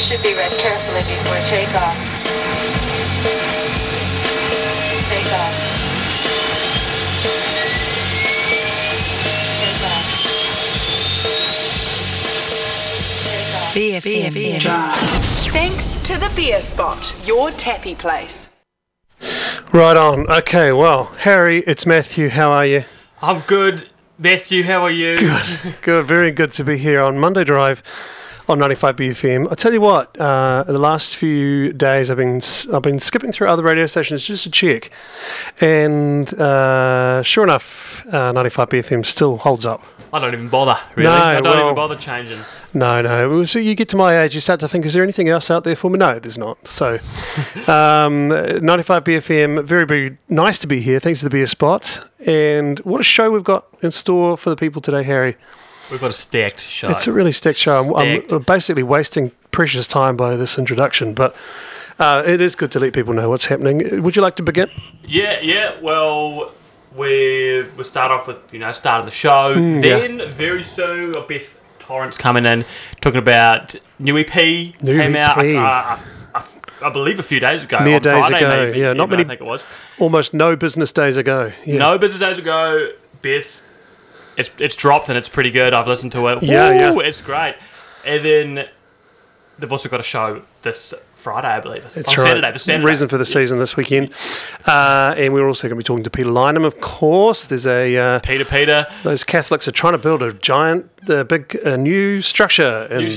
should be read carefully before takeoff. Takeoff. BFM Drive. Thanks to the Beer Spot, your tappy place. Right on. Okay, well, Harry, it's Matthew. How are you? I'm good. Matthew, how are you? Good. Very good to be here on Monday Drive on 95 BFM. I tell you what, the last few days I've been skipping through other radio stations just to check, and sure enough, 95 BFM still holds up. I don't even bother, really. No, I don't well, even bother changing. No. So you get to my age, you start to think, is there anything else out there for me? No, there's not. So 95 BFM, very, very nice to be here. Thanks to the Beer Spot. And what a show we've got in store for the people today, Harry. We've got a stacked show. It's a really stacked show. I'm basically wasting precious time by this introduction, but it is good to let people know what's happening. Would you like to begin? Yeah. Well, we'll start off with, start of the show. Then, very soon, Beth Torrance coming in, talking about new EP. Came out, I believe, a few days ago. Mere on days Friday, ago. maybe, Yeah, not many. I think it was. Almost no business days ago. Yeah. No business days ago, Beth. It's dropped and it's pretty good. I've listened to it. Yeah. It's great. And then they've also got a show this Friday, I believe. That's Saturday, right. this Saturday. Reason for the season this weekend. And we're also going to be talking to Peter Lynham, of course. There's a... Peter. Those Catholics are trying to build a giant, big new structure in